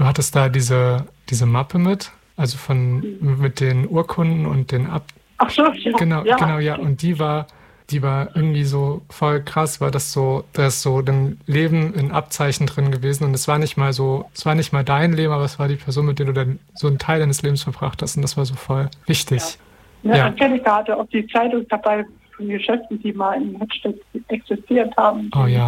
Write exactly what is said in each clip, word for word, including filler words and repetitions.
du hattest da diese, diese Mappe mit, also von mhm. mit den Urkunden und den Ab... Ach so, ja. Genau, ja. genau, ja. Und die war, die war irgendwie so voll krass, weil das so, da ist so ein Leben in Abzeichen drin gewesen. Und es war nicht mal so, es war nicht mal dein Leben, aber es war die Person, mit der du dann so einen Teil deines Lebens verbracht hast. Und das war so voll wichtig. Ja, ja. ja. Angelika hatte auch die Zeitung dabei von Geschäften, die mal in Hedstedt existiert haben. Oh ja.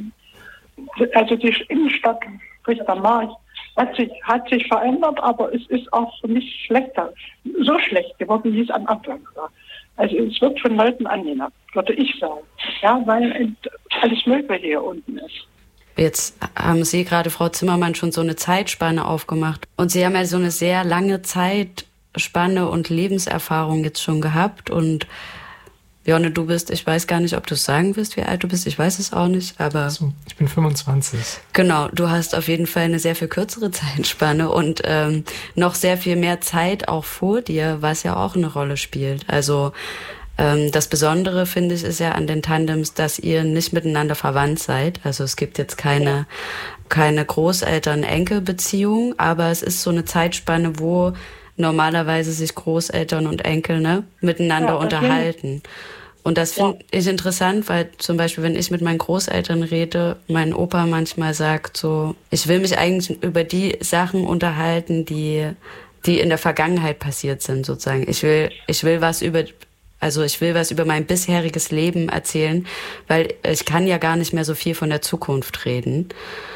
Also die Innenstadt, sprich der Markt, hat sich, hat sich verändert, aber es ist auch nicht schlechter, so schlecht geworden, wie es am Anfang war. Also es wird von Leuten angenommen, würde ich sagen. Ja, weil alles Mögliche hier unten ist. Jetzt haben Sie gerade, Frau Zimmermann, schon so eine Zeitspanne aufgemacht. Und Sie haben ja so eine sehr lange Zeitspanne und Lebenserfahrung jetzt schon gehabt. Und Jonne, du bist, ich weiß gar nicht, ob du es sagen wirst, wie alt du bist, ich weiß es auch nicht, aber... Also, ich bin fünfundzwanzig. Genau, du hast auf jeden Fall eine sehr viel kürzere Zeitspanne und ähm, noch sehr viel mehr Zeit auch vor dir, was ja auch eine Rolle spielt. Also ähm, das Besondere, finde ich, ist ja an den Tandems, dass ihr nicht miteinander verwandt seid. Also es gibt jetzt keine, keine Großeltern-Enkel-Beziehung, aber es ist so eine Zeitspanne, wo normalerweise sich Großeltern und Enkel ne, miteinander ja, unterhalten. Und das finde ja. ich interessant, weil zum Beispiel, wenn ich mit meinen Großeltern rede, mein Opa manchmal sagt so, ich will mich eigentlich über die Sachen unterhalten, die, die in der Vergangenheit passiert sind, sozusagen. Ich will, ich will was über, also ich will was über mein bisheriges Leben erzählen, weil ich kann ja gar nicht mehr so viel von der Zukunft reden.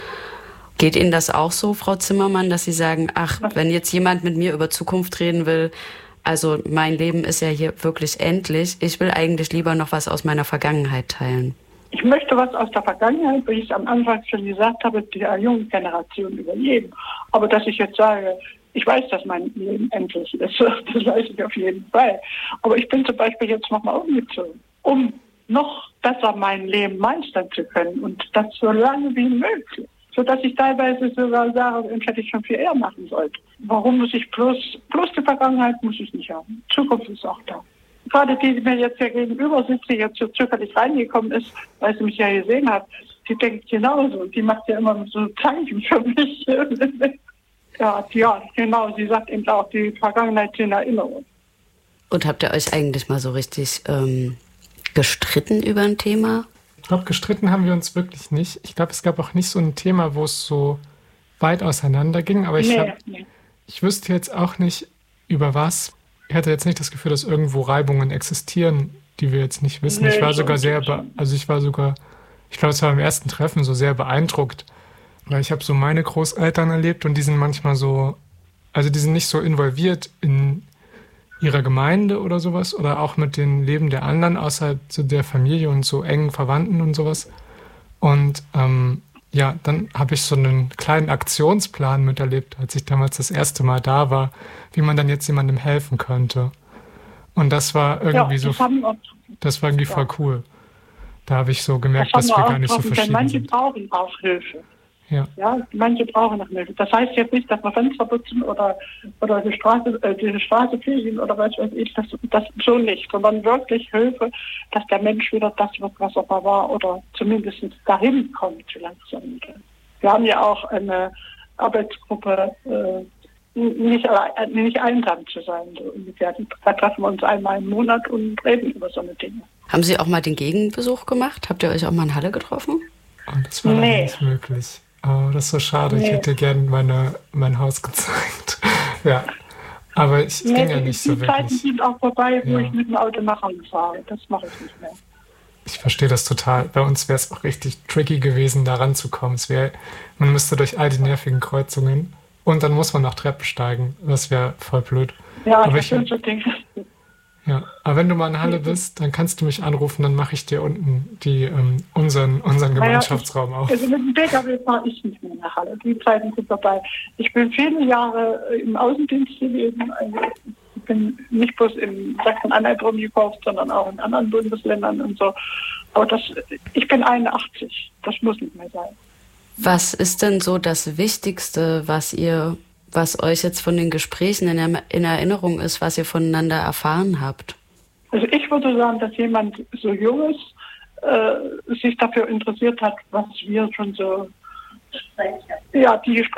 Geht Ihnen das auch so, Frau Zimmermann, dass Sie sagen, ach, wenn jetzt jemand mit mir über Zukunft reden will, also mein Leben ist ja hier wirklich endlich, ich will eigentlich lieber noch was aus meiner Vergangenheit teilen? Ich möchte was aus der Vergangenheit, wie ich es am Anfang schon gesagt habe, der jungen Generation überleben. Aber dass ich jetzt sage, ich weiß, dass mein Leben endlich ist, das weiß ich auf jeden Fall. Aber ich bin zum Beispiel jetzt nochmal umgezogen, um noch besser mein Leben meistern zu können und das so lange wie möglich. Sodass ich teilweise sogar sage, das hätte ich schon viel eher machen sollen. Warum muss ich bloß, bloß die Vergangenheit muss ich nicht haben. Zukunft ist auch da. Gerade die, die mir jetzt hier gegenüber sitzt, die jetzt so zögerlich reingekommen ist, weil sie mich ja gesehen hat, die denkt genauso. Die macht ja immer so Zeichen für mich. ja, ja, genau. Sie sagt eben auch, die Vergangenheit sind Erinnerungen. Und habt ihr euch eigentlich mal so richtig ähm, gestritten über ein Thema? Ich glaube, gestritten haben wir uns wirklich nicht. Ich glaube, es gab auch nicht so ein Thema, wo es so weit auseinander ging. Aber ich, nee, hab, nee. ich wüsste jetzt auch nicht, über was. Ich hatte jetzt nicht das Gefühl, dass irgendwo Reibungen existieren, die wir jetzt nicht wissen. Nee, ich war sogar sehr, be- also ich war sogar, ich glaube, es war beim ersten Treffen so sehr beeindruckt. Weil ich habe so meine Großeltern erlebt und die sind manchmal so, also die sind nicht so involviert in ihrer Gemeinde oder sowas oder auch mit dem Leben der anderen außerhalb so der Familie und so engen Verwandten und sowas. Und ähm, ja, dann habe ich so einen kleinen Aktionsplan miterlebt, als ich damals das erste Mal da war, wie man dann jetzt jemandem helfen könnte. Und das war irgendwie ja, das so, auch, das war irgendwie ja. voll cool. Da habe ich so gemerkt, das dass wir, wir gar nicht so verschieden manche sind. Manche brauchen auch Hilfe. Ja. ja, manche brauchen noch Hilfe. Das heißt jetzt nicht, dass wir Fenster putzen oder, oder die Straße, äh, die Straße fegen oder was weiß ich, das, das so nicht, sondern wirklich Hilfe, dass der Mensch wieder das wird, was er mal war oder zumindest dahin kommt so langsam. Wir haben ja auch eine Arbeitsgruppe, äh, nicht, äh, nicht einsam zu sein. So ungefähr. Da treffen wir uns einmal im Monat und reden über so eine Dinge. Haben Sie auch mal den Gegenbesuch gemacht? Habt ihr euch auch mal in Halle getroffen? Oh, das war nee. nicht möglich. Oh, das ist so schade. Nee. Ich hätte gerne meine, mein Haus gezeigt. ja. Aber es nee, ging ja nicht so wirklich. Die Zeiten sind auch vorbei, wo ja. ich mit dem Auto nach Hause fahre. Das mache ich nicht mehr. Ich verstehe das total. Bei uns wäre es auch richtig tricky gewesen, da ranzukommen. Es wär, man müsste durch all die nervigen Kreuzungen und dann muss man noch Treppen steigen. Das wäre voll blöd. Ja, aber das ich, sind so Dinge. Ja, aber wenn du mal in Halle bist, dann kannst du mich anrufen, dann mache ich dir unten die, ähm, unseren, unseren Gemeinschaftsraum naja, auf. Also mit dem P K W fahre ich nicht mehr nach Halle. Die Zeiten sind vorbei. Ich bin viele Jahre im Außendienst gewesen. Also ich bin nicht bloß in Sachsen-Anhalt rumgekauft, sondern auch in anderen Bundesländern und so. Aber das, ich bin einundachtzig. Das muss nicht mehr sein. Was ist denn so das Wichtigste, was ihr... was euch jetzt von den Gesprächen in, der, in Erinnerung ist, was ihr voneinander erfahren habt? Also ich würde sagen, dass jemand so Junges äh, sich dafür interessiert hat, was wir schon so, ja, die Gespräche